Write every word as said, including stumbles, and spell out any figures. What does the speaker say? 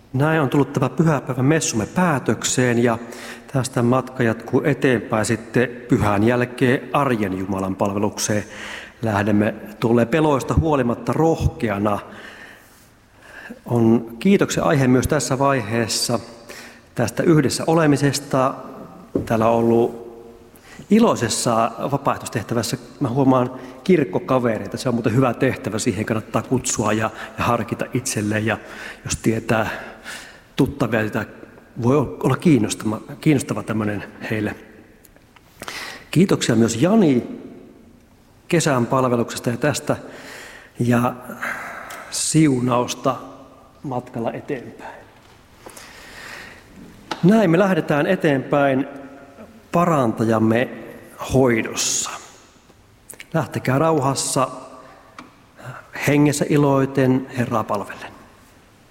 Näin on tullut tämä pyhäpäivän messumme päätökseen ja tästä matka jatkuu eteenpäin sitten pyhän jälkeen arjen Jumalan palvelukseen. Lähdemme tulee peloista huolimatta rohkeana. On kiitoksen aihe myös tässä vaiheessa tästä yhdessä olemisesta. Täällä on ollut iloisessa vapaaehtoistehtävässä, mä huomaan kirkkokavereita. Se on muuten hyvä tehtävä, siihen kannattaa kutsua ja, ja harkita itselleen. Ja jos tietää tuttavia, sitä voi olla kiinnostava, kiinnostava tämmöinen heille. Kiitoksia myös Jani kesän palveluksesta ja tästä ja siunausta matkalla eteenpäin. Näin me lähdetään eteenpäin parantajamme hoidossa. Lähtekää rauhassa, hengessä iloiten Herraa palvellen.